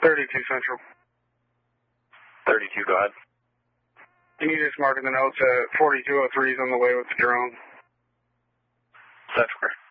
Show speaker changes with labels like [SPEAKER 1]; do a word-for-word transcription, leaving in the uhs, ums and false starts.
[SPEAKER 1] thirty-two Central.
[SPEAKER 2] thirty-two, go ahead.
[SPEAKER 1] Can you just mark in the notes that forty-two oh three is on the way with the drone?
[SPEAKER 2] That's correct.